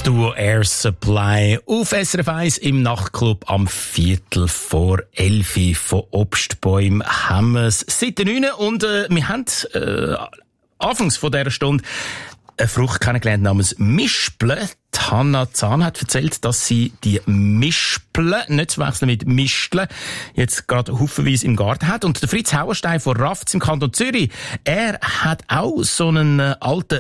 Das Duo Air Supply auf SRF 1 im Nachtclub am 11:15 von Obstbäumen haben wir es seit der 9 und wir haben anfangs von dieser Stunde eine Frucht kennengelernt namens Misple. Hanna Zahn hat erzählt, dass sie die Misple, nicht zu wechseln mit Mistle, jetzt gerade haufenweise im Garten hat. Und der Fritz Hauerstein von Rafts im Kanton Zürich, er hat auch so einen alten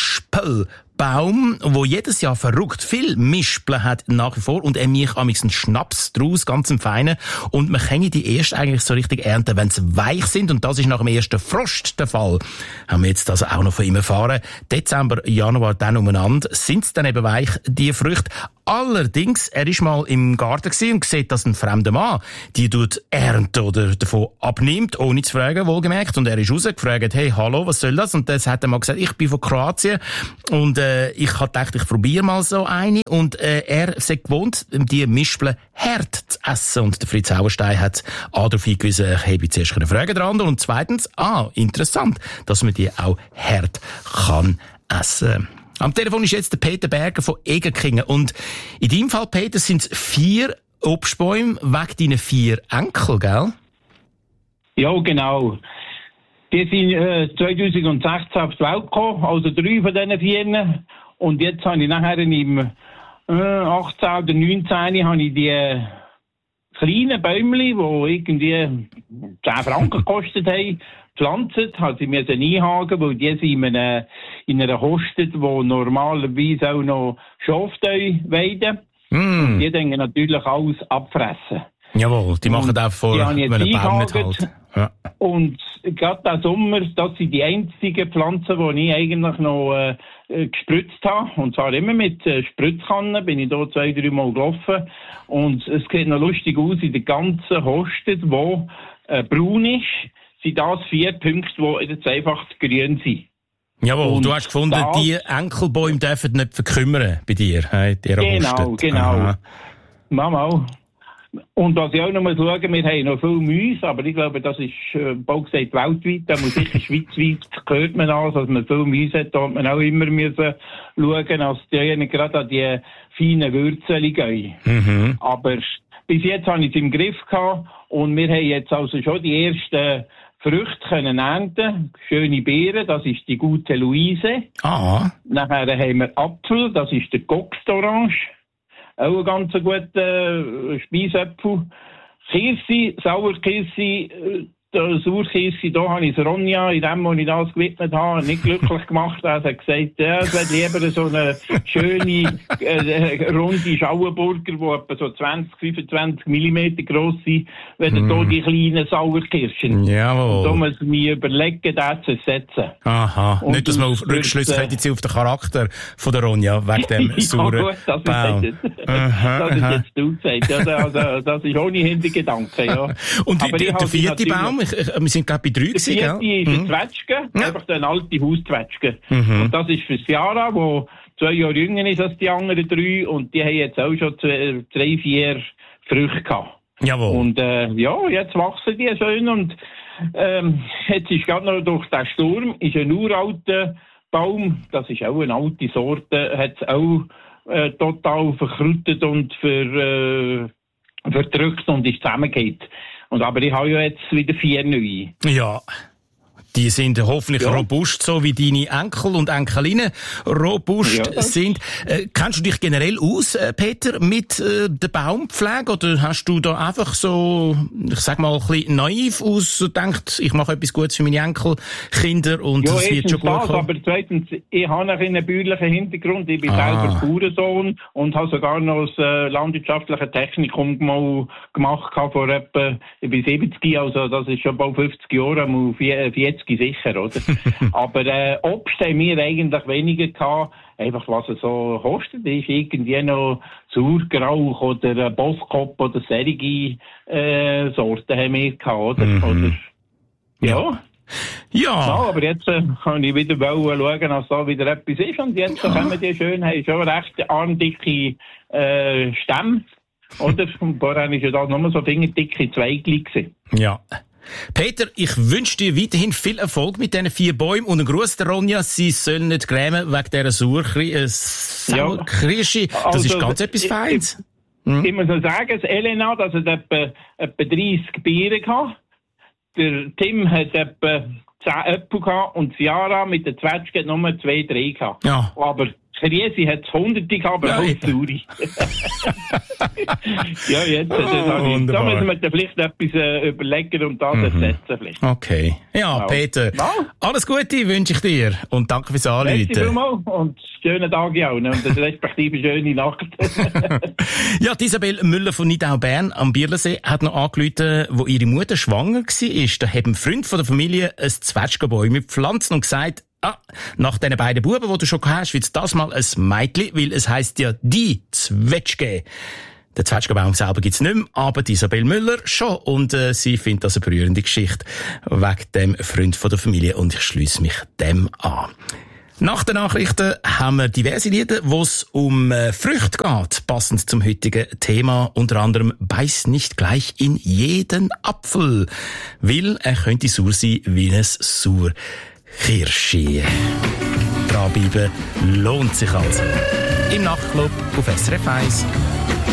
Mispelbaum, wo jedes Jahr verrückt viel Mispeln hat nach wie vor und er mich amigs einen Schnaps draus, ganz im Feinen. Und man kann die erst eigentlich so richtig ernten, wenn sie weich sind. Und das ist nach dem ersten Frost der Fall. Haben wir jetzt also auch noch von ihm erfahren. Dezember, Januar dann umeinander sind sie dann eben weich, die Früchte. Allerdings, er ist mal im Garten gewesen und sieht, dass ein fremder Mann die ernten oder davon abnimmt, ohne zu fragen, wohlgemerkt. Und er ist rausgefragt, hey, hallo, was soll das? Und das hat er mal gesagt, ich bin von Kroatien und ich habe gedacht, ich probiere mal so eine. Und er ist gewohnt, die Mispeln hart zu essen. Und der Fritz Hauerstein hat darauf hingewiesen, ich habe zuerst fragen dran. Und zweitens, interessant, dass man die auch hart kann essen. Am Telefon ist jetzt der Peter Berger von Egerkingen. Und in deinem Fall, Peter, sind es 4 Obstbäume wegen deinen 4 Enkel, gell? Ja, genau. Die sind 2016 auf die Welt gekommen, also 3 von diesen 4. Und jetzt habe ich nachher im 18 oder 19 habe ich die kleinen Bäumchen, die irgendwie 10 Franken gekostet haben, gepflanzt, hat sie mir einhaken, weil die sind in einer Hostet, wo normalerweise auch noch Schaftäu weiden. Und die denken natürlich alles abfressen. Jawohl, die machen auch vor, wenn ein Baum nicht hält. Ja. Und gerade diesen Sommer, das sind die einzigen Pflanzen, die ich eigentlich noch gespritzt habe. Und zwar immer mit Spritzkannen, bin ich da 2-3 Mal gelaufen. Und es sieht noch lustig aus, in der ganzen Hostet, wo braun ist, sind das 4 Punkte, die jetzt einfach grün sind. Jawohl, und du hast gefunden, die Enkelbäume dürfen nicht verkümmern bei dir. Genau. Mama. Und was ich auch noch mal schauen, wir haben noch viel Mäuse, aber ich glaube, das ist, bald gesagt, weltweit, da muss sicher schweizweit, gehört man an, dass man viel Mäuse hat, da hat man auch immer müssen schauen, dass die gerade an die feinen Würzel gehen. Mhm. Aber bis jetzt habe ich es im Griff gehabt und wir haben jetzt also schon die ersten Früchte können ernten, schöne Beeren, das ist die gute Luise. Nachher haben wir Apfel, das ist der Goxtorange, auch ein ganz guter Speisapfel. Kirsi, Sauerkirsi, Sauerkirsi, da habe ich Ronja, in dem, wo ich das gewidmet habe, nicht glücklich gemacht. Er hat gesagt, ja, es wäre lieber so eine schöne, runde Schauenburger, die etwa so 20-25 mm gross sind, wenn da die kleinen Sauerkirschen. Jawohl. Da muss man mir überlegen, das zu ersetzen. Aha. Und nicht, dass man auf Rückschlüsse hätte auf den Charakter von der Ronja, wegen dem sauren Baum. Das ist jetzt du gesagt. Ja, also, das ist ohne Hintergedanken, ja. Und der 4. Baum, wir sind glaube ich bei 3 gewesen, gell? Die 4. ist ein Zwetschge, einfach eine alte Hauszwetschge. Und das ist für Ciara, die 2 Jahre jünger ist als die anderen 3 und die haben jetzt auch schon 3-4 Früchte gehabt. Jawohl. Und jetzt wachsen die schön und jetzt ist gerade noch durch den Sturm, ist ein uralter Baum, das ist auch eine alte Sorte, hat es auch total verkrüttet und verdrückt und ist zusammengeht. Aber ich habe ja jetzt wieder 4 neue. Ja. Die sind hoffentlich robust, so wie deine Enkel und Enkelinnen robust sind. Kennst du dich generell aus, Peter, mit der Baumpflege? Oder hast du da einfach so, ich sag mal, ein bisschen naiv ausgedacht, ich mache etwas Gutes für meine Enkelkinder und es wird schon gut kommen? Aber zweitens, ich habe einen bäuerlichen Hintergrund. Ich bin selber Bauernsohn und habe sogar noch das landwirtschaftliche Technikum mal gemacht vor etwa, ich bin 70, also das ist schon bald 50 Jahre, mal 40 sicher, oder? Aber Obst haben wir eigentlich weniger gehabt. Einfach, was es so kostet, ist irgendwie noch Sauergrauch oder Boskop oder solche Sorten haben wir gehabt, oder? Ja. Aber jetzt kann ich wieder schauen, dass da wieder etwas ist. Und jetzt können die schön, haben schon recht armdicke Stämme, oder? Und vorher war ja das nur so fingerdicke Zweigli gewesen. Ja. Peter, ich wünsche dir weiterhin viel Erfolg mit diesen 4 Bäumen und einen Gruß der Ronja. Sie sollen nicht grämen wegen dieser Sauerkirsche. Das ist ganz etwas Feines. Ich muss noch sagen, das Elena, das hat etwa 30 Beeren gehabt. Der Tim hat etwa 10 Äpfel gehabt und Ciara mit der Zwetschge hat nur 2, 3 gehabt. Ja. Aber Kriesi hat es 100 gehabt, aber auch Sauri. Ja, jetzt. Da müssen wir dann vielleicht etwas überlegen und das ersetzen vielleicht. Okay. Ja, genau. Peter. Ja. Alles Gute wünsche ich dir und danke fürs Anrufen. Merci und schönen Tag auch und respektive schöne Nacht. Ja, Isabel Müller von Nidau Bern am Bierlersee hat noch angerufen, wo ihre Mutter schwanger war. Da haben ein Freund von der Familie ein Zwetschgenbäume gepflanzt und gesagt, nach den beiden Buben, die du schon hast, wird das mal ein Mädchen, weil es heisst ja die Zwetschge. Den Zwetschgenbaum selber gibt's nicht mehr, aber die Isabel Müller schon. Und sie findet das eine berührende Geschichte wegen dem Freund von der Familie und ich schliesse mich dem an. Nach den Nachrichten haben wir diverse Lieder, wo es um Früchte geht, passend zum heutigen Thema. Unter anderem «Beiß nicht gleich in jeden Apfel», weil er könnte sauer sein wie ein Sauerkirsche. Dranbleiben lohnt sich also. Im Nachtclub auf SRF 1.